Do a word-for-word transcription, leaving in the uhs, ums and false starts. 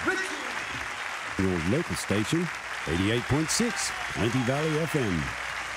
Your local station, eighty-eight point six, Plenty Valley F M.